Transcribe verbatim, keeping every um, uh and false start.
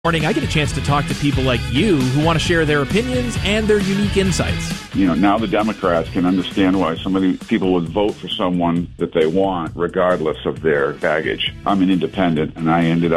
Morning, I get a chance to talk to people like you who want to share their opinions and their unique insights. You know, now the Democrats can understand why some of these people would vote for someone that they want, regardless of their baggage. I'm an independent, and I ended